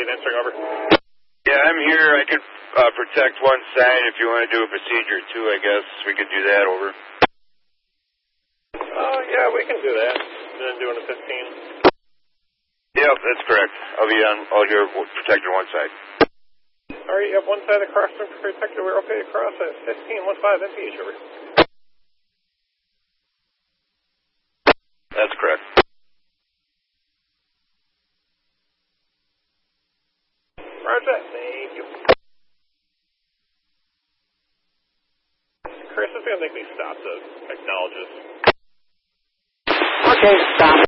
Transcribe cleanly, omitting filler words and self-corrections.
answering over. Yeah, I'm here. I could protect one side. If you want to do a procedure too, I guess we could do that over. Oh, yeah, we can do that. And then doing a 15. Yep, that's correct. I'll be on all here protecting one side. All right, you have one side across and protector. We're okay across at 15-15 MPH over. That's correct. Roger that. Thank you. Chris is going to make me stop to acknowledge this. Okay, stop.